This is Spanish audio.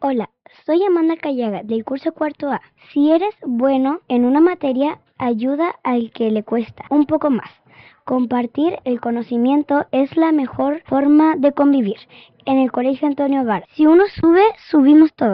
Hola, soy Amanda Callaga del curso cuarto A. Si eres bueno en una materia, ayuda al que le cuesta un poco más. Compartir el conocimiento es la mejor forma de convivir. En el Colegio Antonio Bar, si uno sube, subimos todos.